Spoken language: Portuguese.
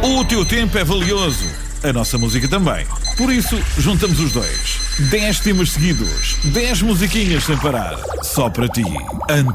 O teu tempo é valioso. A nossa música também. Por isso, juntamos os dois. 10 temas seguidos. 10 musiquinhas sem parar. Só para ti.